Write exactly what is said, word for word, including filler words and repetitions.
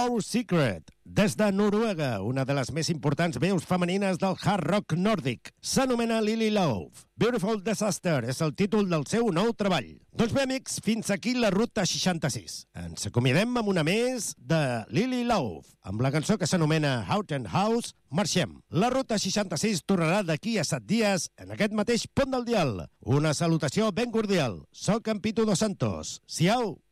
Our Secret, des de Noruega, una de les més importants veus femenines del hard rock nòrdic. S'anomena Lily Love. Beautiful Disaster és el títol del seu nou treball. Doncs bé, amics, fins aquí la Ruta seixanta-sis. Ens acomiadem amb una més de Lily Love, amb la cançó que s'anomena Houghton House. Marxem. La Ruta seixanta-sis tornarà d'aquí a set dies en aquest mateix punt del dial. Una salutació ben cordial. Soc en Pitu Dos Santos. Siau!